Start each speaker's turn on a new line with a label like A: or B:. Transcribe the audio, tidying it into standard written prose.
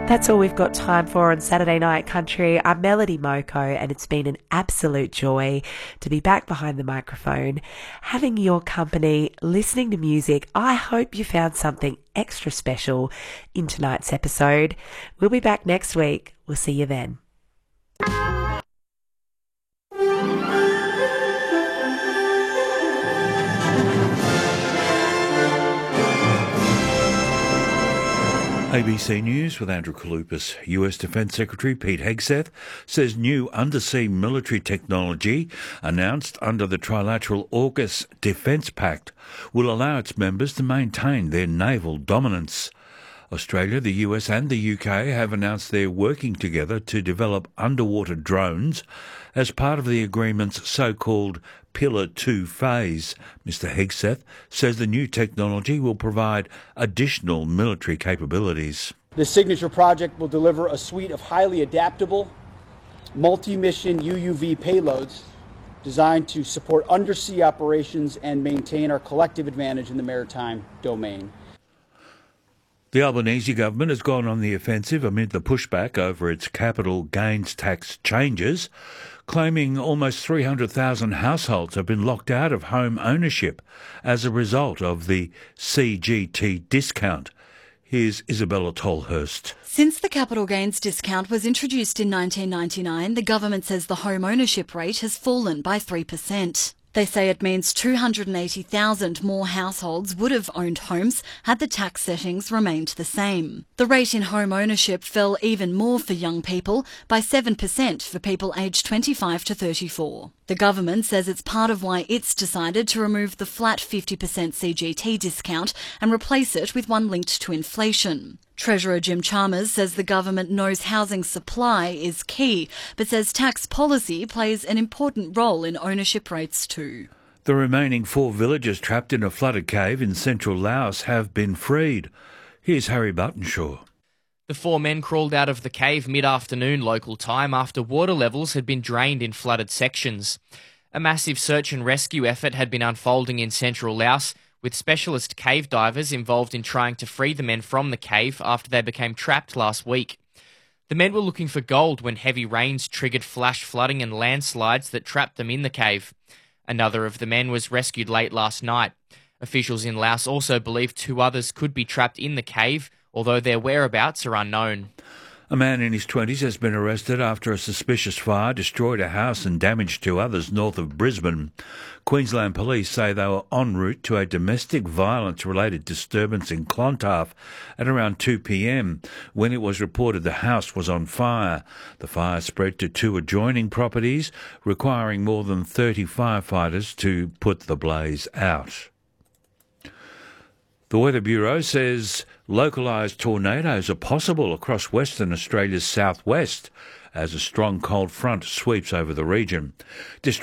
A: That's all we've got time for on Saturday Night Country. I'm Melody Moko, and it's been an absolute joy to be back behind the microphone, having your company, listening to music. I hope you found something extra special in tonight's episode. We'll be back next week. We'll see you then.
B: ABC News with Andrew Kalupas. US Defence Secretary Pete Hegseth says new undersea military technology announced under the trilateral AUKUS Defence Pact will allow its members to maintain their naval dominance. Australia, the US and the UK have announced they're working together to develop underwater drones as part of the agreement's so-called Pillar 2 phase. Mr Hegseth says the new technology will provide additional military capabilities.
C: This signature project will deliver a suite of highly adaptable, multi-mission UUV payloads designed to support undersea operations and maintain our collective advantage in the maritime domain.
B: The Albanese government has gone on the offensive amid the pushback over its capital gains tax changes, claiming almost 300,000 households have been locked out of home ownership as a result of the CGT discount. Here's Isabella Tolhurst.
D: Since the capital gains discount was introduced in 1999, the government says the home ownership rate has fallen by 3%. They say it means 280,000 more households would have owned homes had the tax settings remained the same. The rate in home ownership fell even more for young people, by 7% for people aged 25 to 34. The government says it's part of why it's decided to remove the flat 50% CGT discount and replace it with one linked to inflation. Treasurer Jim Chalmers says the government knows housing supply is key, but says tax policy plays an important role in ownership rates too.
B: The remaining 4 villagers trapped in a flooded cave in central Laos have been freed. Here's Harry Buttonshaw.
E: The 4 men crawled out of the cave mid-afternoon local time after water levels had been drained in flooded sections. A massive search and rescue effort had been unfolding in central Laos, with specialist cave divers involved in trying to free the men from the cave after they became trapped last week. The men were looking for gold when heavy rains triggered flash flooding and landslides that trapped them in the cave. Another of the men was rescued late last night. Officials in Laos also believe 2 others could be trapped in the cave, although their whereabouts are unknown.
B: A man in his 20s has been arrested after a suspicious fire destroyed a house and damaged 2 others north of Brisbane. Queensland police say they were en route to a domestic violence-related disturbance in Clontarf at around 2 p.m. when it was reported the house was on fire. The fire spread to 2 adjoining properties, requiring more than 30 firefighters to put the blaze out. The Weather Bureau says localised tornadoes are possible across Western Australia's southwest as a strong cold front sweeps over the region.